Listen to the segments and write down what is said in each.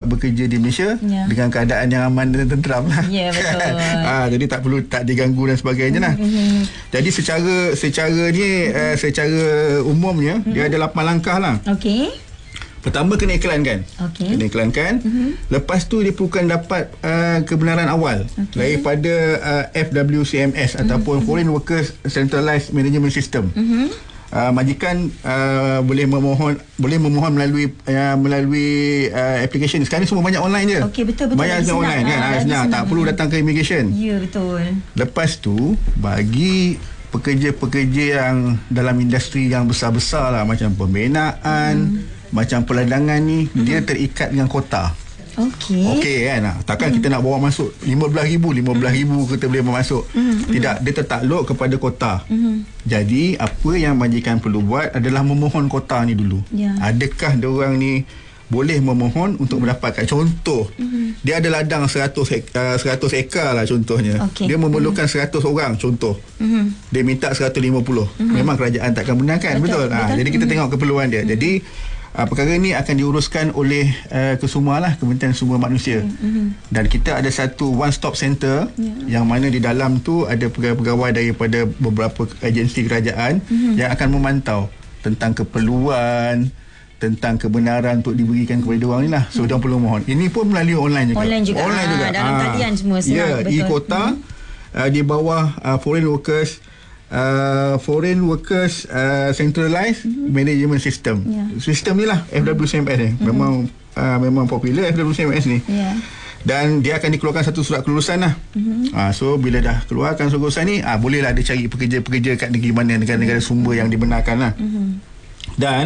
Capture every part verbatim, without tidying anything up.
bekerja di Malaysia yeah. dengan keadaan yang aman dan tenteram lah. Ya, yeah, betul. ha, jadi tak perlu tak diganggu dan sebagainya lah. Mm-hmm. Jadi secara secara ni mm-hmm. uh, secara umumnya mm-hmm. dia ada lapan langkah lah. Okey. Pertama kena iklankan. Okay. Kena iklankan. Mm-hmm. Lepas tu dia perlukan dapat uh, kebenaran awal okay. daripada uh, F W C M S mm-hmm. ataupun Foreign Workers Centralized Management System. Mm-hmm. Uh, majikan uh, boleh memohon boleh memohon melalui uh, melalui uh, application. Sekarang ni semua banyak online je. Okey, betul betul. Banyak senang online kan. Ha, senang. senang. Tak perlu datang ke immigration. Ya, betul. Lepas tu bagi pekerja-pekerja yang dalam industri yang besar-besar lah, macam pembinaan, hmm. macam peladangan ni, hmm. dia terikat dengan kota. Okey. Okey kan. Takkan hmm. kita nak bawa masuk lima belas ribu kita boleh bawa masuk. Hmm. Tidak, dia tertakluk kepada kota. Hmm. Jadi apa yang majikan perlu buat adalah memohon kota ni dulu. Ya. Adakah diorang ni boleh memohon untuk mendapatkan contoh. Mm-hmm. Dia ada ladang seratus ekar lah contohnya. Okay. Dia memerlukan mm-hmm. seratus orang contoh. Mm-hmm. Dia minta seratus lima puluh. Mm-hmm. Memang kerajaan takkan benarkan. Betul. Betul? betul. Ha, jadi kita mm-hmm. tengok keperluan dia. Mm-hmm. Jadi uh, perkara ini akan diuruskan oleh uh, Kesumar lah, Kementerian Sumber Manusia. Mm-hmm. Dan kita ada satu one stop center yeah. yang mana di dalam tu ada pegawai-pegawai daripada beberapa agensi kerajaan mm-hmm. yang akan memantau tentang keperluan, tentang kebenaran untuk diberikan kepada orang ni lah. So, hmm. dia perlu mohon. Ini pun melalui online juga. Online juga. Online juga. Dalam ha. talian semua senang. Ya, yeah, e-kota hmm. uh, di bawah uh, Foreign Workers uh, Foreign Workers uh, Centralized hmm. Management System. Yeah. Sistem ni lah F W C M S ni. Hmm. Memang uh, memang popular F W C M S ni. Yeah. Dan dia akan dikeluarkan satu surat kelulusan lah. Mm-hmm. Ha, so bila dah keluarkan surat kelulusan ni, ha, bolehlah dia cari pekerja-pekerja kat negeri mana, negara-negara sumber yang dibenarkan lah. Mm-hmm. Dan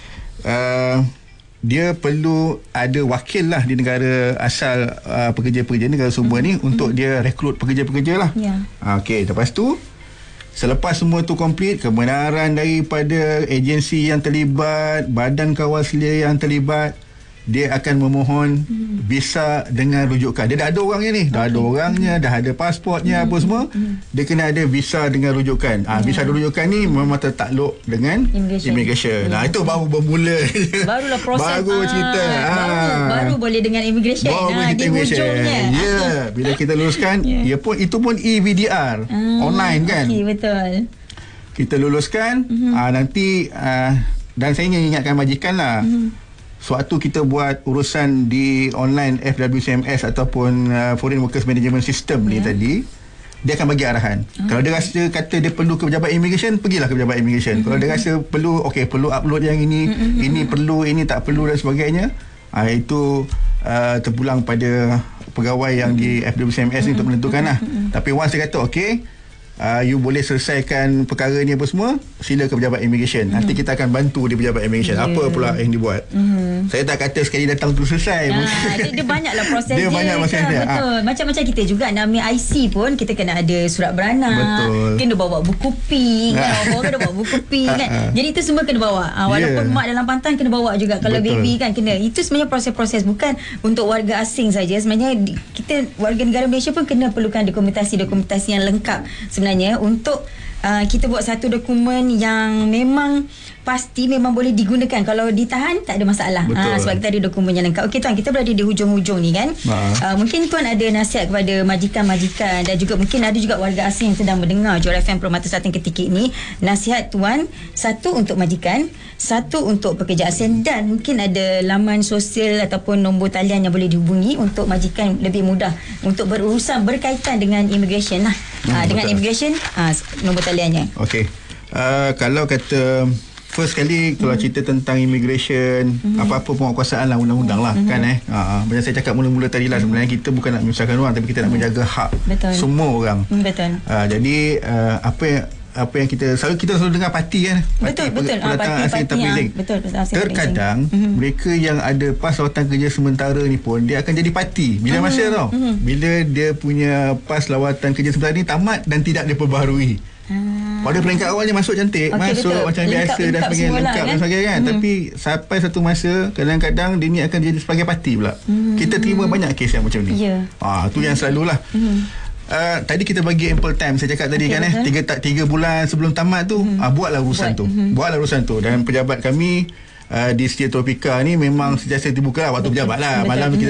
Uh, dia perlu ada wakil lah di negara asal uh, pekerja-pekerja negara sumber mm-hmm. ni untuk dia rekrut pekerja-pekerja lah. Yeah. Okey, lepas tu selepas semua tu complete, kebenaran daripada agensi yang terlibat, badan kawal selia yang terlibat, dia akan memohon hmm. visa dengan rujukan. Dia dah ada orangnya ni, dah okay. ada orangnya, dah ada pasportnya, hmm. apa semua. Hmm. Dia kena ada visa dengan rujukan. Ah, yeah. Visa dengan rujukan ni memang tertakluk dengan immigration. immigration. Nah, yeah. itu baru bermula. Barulah proses. Baru ah, cerita. Baru, ah. baru boleh dengan immigration. Baru nah, di hujungnya. Ya, yeah. bila kita luluskan, yeah. ia pun itu pun E V D R ah, online kan. Okey, betul. Kita luluskan, mm-hmm. ah, nanti ah, dan saya ingin ingatkan majikan lah. Mm-hmm. Sewaktu kita buat urusan di online F W C M S ataupun uh, Foreign Workers Management System yeah. ni tadi, dia akan bagi arahan. Uh-huh. Kalau dia rasa kata dia perlu ke pejabat immigration, pergilah ke pejabat immigration. Uh-huh. Kalau dia rasa perlu, okey, perlu upload yang ini, uh-huh. ini perlu, ini tak perlu dan sebagainya, uh, itu uh, terpulang pada pegawai yang uh-huh. di F W C M S uh-huh. ni untuk menentukan lah. Uh-huh. Tapi once dia kata okey, Uh, you boleh selesaikan perkara ni apa semua, sila ke pejabat immigration. Mm. Nanti kita akan bantu di pejabat immigration. Yeah. Apa pula yang dibuat. Mm. Saya tak kata sekali datang tu selesai. Nah, dia, dia banyaklah proses dia. Dia banyak proses dia. Betul. Ha. Macam-macam kita juga nak ambil I C pun, kita kena ada surat beranak. Betul. Kena bawa buku pin. Kan? Orang kena bawa buku pin. Kan? Jadi itu semua kena bawa. Ha, walaupun yeah. mak dalam pantai kena bawa juga. Kalau betul. Baby kan kena. Itu sebenarnya proses-proses. Bukan untuk warga asing saja. Sebenarnya kita warga negara Malaysia pun kena perlukan dokumentasi-dokumentasi yang lengkap sebenarnya untuk uh, kita buat satu dokumen yang memang pasti memang boleh digunakan. Kalau ditahan tak ada masalah. Ha, sebab kita ada dokumen yang lengkap. Okey tuan, kita berada di hujung-hujung ni kan. Uh, mungkin tuan ada nasihat kepada majikan-majikan dan juga mungkin ada juga warga asing yang sedang mendengar Johor F M Permata Satin ketika ini. Nasihat tuan, satu untuk majikan, satu untuk pekerja asing, dan mungkin ada laman sosial ataupun nombor talian yang boleh dihubungi untuk majikan lebih mudah untuk berurusan berkaitan dengan immigration lah. Hmm, uh, dengan immigration, uh, nombor taliannya. Okey. Uh, kalau kata first kali kalau mm-hmm. cerita tentang immigration, mm-hmm. apa-apa penguasaan lah, undang-undang lah mm-hmm. kan eh. Ha, macam saya cakap mula-mula tadi lah, sebenarnya kita bukan nak menyusahkan orang, tapi kita nak menjaga hak betul. Semua orang. Betul. Ha, jadi uh, apa yang apa yang kita selalu kita selalu dengar parti kan. Betul, parti, betul. Pendatang ah, asing terpilih. Betul, betul. Terkadang mm-hmm. mereka yang ada pas lawatan kerja sementara ni pun dia akan jadi parti. Bila mm-hmm. masa tau. Mm-hmm. Bila dia punya pas lawatan kerja sementara ni tamat dan tidak diperbaharui. Hmm. Pada peringkat awalnya masuk cantik, okay, masuk betul. Macam lengkap, biasa dan sebagainya, lengkap kan? Dan sebagainya kan. Hmm. Tapi sampai satu masa kadang-kadang dia ni akan jadi sebagai parti pula. Hmm. Kita terima banyak kes yang macam ni. Yeah. Ah, tu yang selalulah. Hmm. Uh, tadi kita bagi ample time, saya cakap tadi okay, kan eh tiga, tiga bulan sebelum tamat tu, hmm. uh, buatlah urusan Buat. tu. Hmm. Buatlah urusan tu. Dan pejabat kami uh, di Setia Tropika ni memang sentiasa terbuka lah waktu pejabat lah. Malam kita